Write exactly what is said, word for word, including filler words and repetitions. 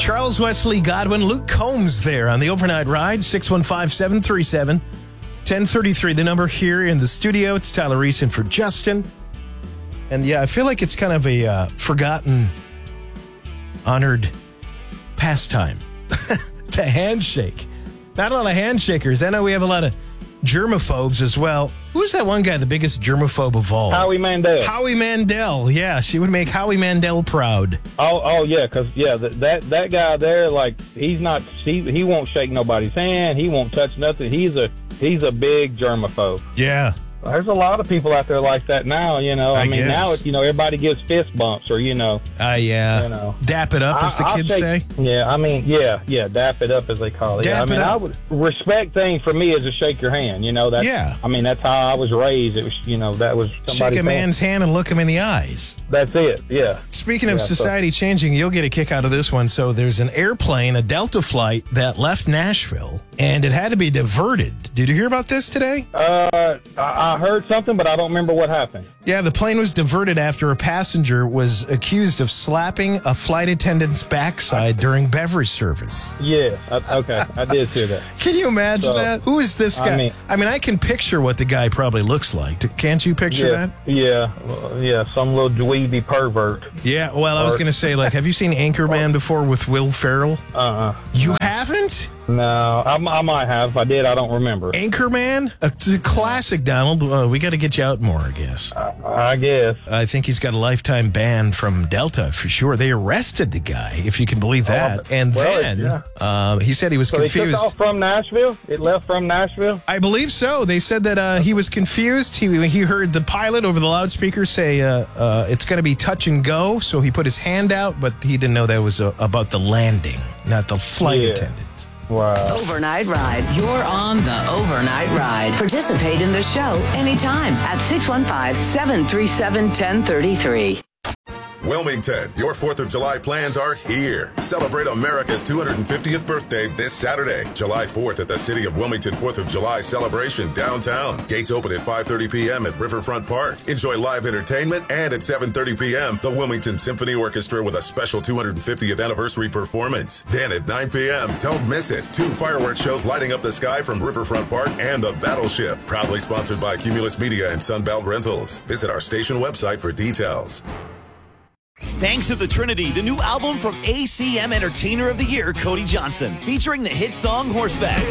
Charles Wesley Godwin, Luke Combs there on the overnight ride. six one five, seven three seven, one oh three three. The number here in the studio. It's Tyler Reese for Justin. And yeah, I feel like it's kind of a uh, forgotten, honored pastime. The handshake. Not a lot of handshakers. I know we have a lot of germaphobes as well. Who's that one guy, the biggest germaphobe of all? Howie Mandel. Howie Mandel. Yeah, she would make Howie Mandel proud. Oh, oh yeah, because yeah, that, that that guy there, like he's not, he he won't shake nobody's hand. He won't touch nothing. He's a he's a big germaphobe. Yeah. There's a lot of people out there like that now, you know. I, I mean, guess. now, it's, you know, everybody gives fist bumps or, you know. Uh, yeah. You know. Dap it up, as the I, kids shake, say. Yeah, I mean, yeah, yeah, dap it up, as they call it. Dap yeah, I it mean, up. I would, respect thing for me is to shake your hand, you know. That's, Yeah. I mean, that's how I was raised. It was, you know, that was somebody Shake a saying, man's hand and look him in the eyes. That's it, yeah. Speaking of Yeah, so- society changing, you'll get a kick out of this one. So there's an airplane, a Delta flight that left Nashville, and it had to be diverted. Did you hear about this today? Uh, I, I heard something, but I don't remember what happened. Yeah, the plane was diverted after a passenger was accused of slapping a flight attendant's backside during beverage service. Yeah, I, okay, I did hear that. Can you imagine So, that? Who is this guy? I mean- I mean, I can picture what the guy probably looks like. Can't you picture Yeah, that? yeah, well, yeah, some little dweeby pervert. Yeah, well, I was Or- going to say, like, have you seen Anchorman before with Will Ferrell? Uh-uh. You haven't? No, I, I might have. If I did, I don't remember. Anchorman? It's a classic, Donald. Uh, we got to get you out more, I guess. I, I guess. I think he's got a lifetime ban from Delta for sure. They arrested the guy, if you can believe that. And well, then yeah. uh, he said he was So they took confused. off from Nashville? It left from Nashville? I believe so. They said that uh, he was confused. He he heard the pilot over the loudspeaker say uh, uh, it's going to be touch and go. So he put his hand out, but he didn't know that was uh, about the landing, not the flight Yeah. attendant. Wow. Overnight Ride. You're on the Overnight Ride. Participate in the show anytime at six one five, seven three seven, one oh three three. Wilmington, your fourth of July plans are here. Celebrate America's two hundred fiftieth birthday this Saturday, July fourth at the City of Wilmington fourth of July celebration downtown. Gates open at five thirty p.m. at Riverfront Park. Enjoy live entertainment, and at seven thirty p.m., the Wilmington Symphony Orchestra with a special two hundred fiftieth anniversary performance. Then at nine p.m., don't miss it. Two fireworks shows lighting up the sky from Riverfront Park and the Battleship. Proudly sponsored by Cumulus Media and Sunbelt Rentals. Visit our station website for details. Banks of the Trinity, the new album from A C M Entertainer of the Year, Cody Johnson, featuring the hit song Horseback.